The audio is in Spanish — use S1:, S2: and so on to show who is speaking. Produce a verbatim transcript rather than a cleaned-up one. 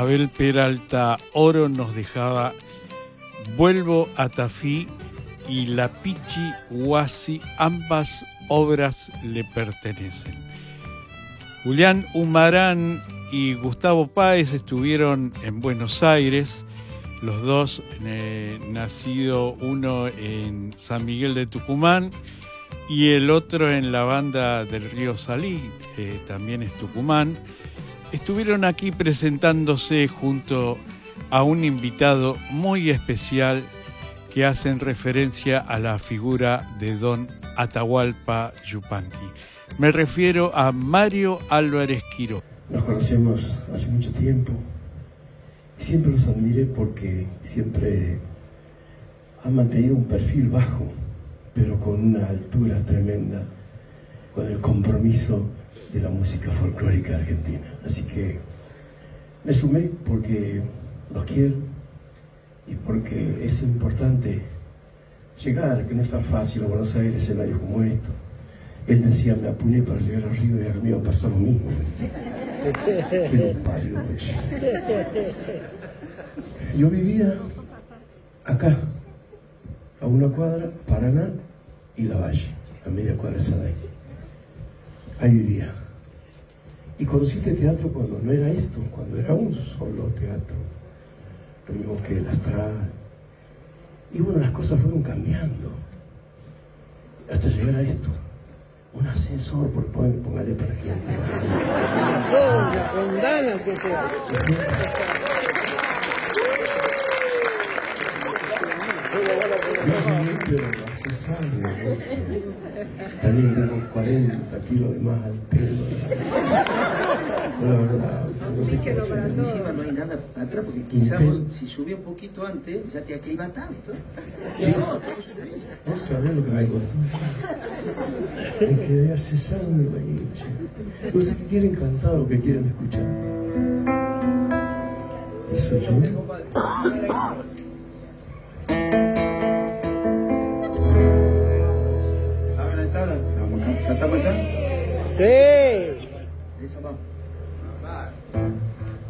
S1: Abel Peralta Oro nos dejaba Vuelvo a Tafí y La Pichi Huasi, ambas obras le pertenecen. Julián Humarán y Gustavo Páez estuvieron en Buenos Aires, los dos eh, nacido uno en San Miguel de Tucumán y el otro en la banda del Río Salí, que también es Tucumán. Estuvieron aquí presentándose junto a un invitado muy especial que hacen referencia a la figura de don Atahualpa Yupanqui. Me refiero a Mario Álvarez Quirós.
S2: Nos conocemos hace mucho tiempo y siempre los admiré porque siempre han mantenido un perfil bajo, pero con una altura tremenda, con el compromiso de la música folclórica argentina. Así que me sumé porque los quiero y porque es importante llegar, que no es tan fácil a Buenos Aires, escenarios como esto. Él decía, me apuné para llegar a Río y a mí me pasó lo mismo. Que lo parió eso. Yo vivía acá, a una cuadra, Paraná y La Valle, a media cuadra esa de ahí. Ahí vivía. Y conocí este teatro cuando no era esto, cuando era un solo teatro. Lo mismo que el Astral. Y bueno, las cosas fueron cambiando hasta llegar a esto. Un ascensor, por poner, póngale para que...
S3: con ganas que sea.
S2: Pero accesible, también tengo cuarenta kilos de más al pelo. La verdad, no sé qué hacer.
S4: Encima no hay nada atrás, porque quizás si subía un poquito antes, ya te aclimataba.
S2: Sí. No, todo subía. No sabés lo que me costó. Me quedé accesando ahí. No sé qué quieren cantar o qué quieren escuchar. Eso yo.
S4: ¿Saben esa? ¿Cantamos esa?
S3: Sí.
S4: Eso vamos.